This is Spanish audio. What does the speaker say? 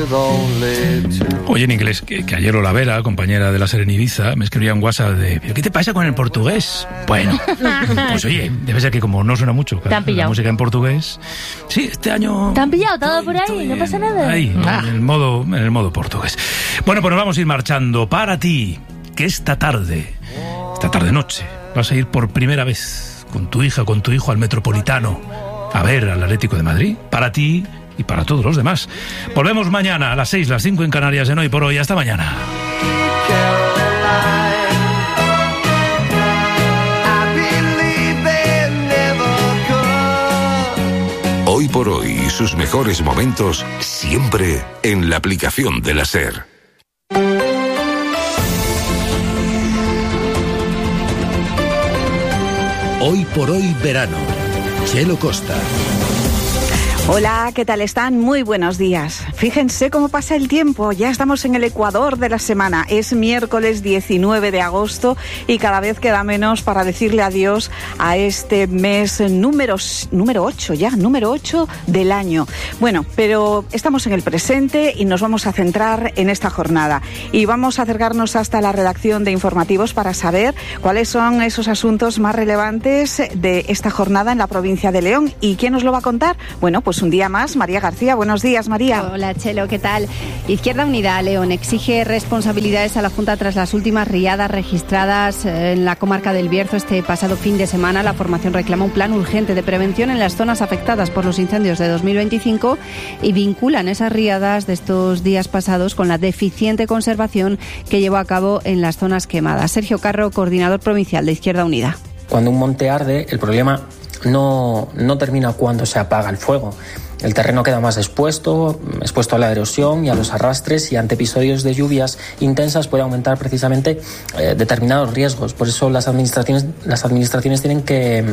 Oye, en inglés, que ayer Olavera, compañera de la SER en Ibiza, me escribía en WhatsApp de ¿pero qué te pasa con el portugués? Bueno, pues oye, debe ser que como no suena mucho la música en portugués. Sí, este año... ¿Te han pillado todo por ahí? ¿No pasa nada? Ahí, en el modo portugués. Bueno, pues nos vamos a ir marchando. Para ti, que esta tarde noche, vas a ir por primera vez con tu hija, con tu hijo al Metropolitano a ver al Atlético de Madrid. Para ti y para todos los demás. Volvemos mañana a las 6, las 5 en Canarias en Hoy por Hoy. Hasta mañana. Hoy por Hoy y sus mejores momentos siempre en la aplicación de la SER. Hoy por Hoy verano. Chelo Costa. Hola, ¿qué tal están? Muy buenos días. Fíjense cómo pasa el tiempo, ya estamos en el ecuador de la semana. Es miércoles 19 de agosto y cada vez queda menos para decirle adiós a este mes número 8 del año. Bueno, pero estamos en el presente y nos vamos a centrar en esta jornada. Y vamos a acercarnos hasta la redacción de informativos para saber cuáles son esos asuntos más relevantes de esta jornada en la provincia de León. ¿Y quién nos lo va a contar? Bueno, pues un día más, María García. Buenos días, María. Hola, Chelo, ¿qué tal? Izquierda Unida, León, exige responsabilidades a la Junta tras las últimas riadas registradas en la comarca del Bierzo este pasado fin de semana. La formación reclama un plan urgente de prevención en las zonas afectadas por los incendios de 2025 y vinculan esas riadas de estos días pasados con la deficiente conservación que llevó a cabo en las zonas quemadas. Sergio Carro, coordinador provincial de Izquierda Unida. Cuando un monte arde, el problema no termina cuando se apaga el fuego. El terreno queda más expuesto a la erosión y a los arrastres, y ante episodios de lluvias intensas puede aumentar precisamente determinados riesgos. Por eso las administraciones tienen que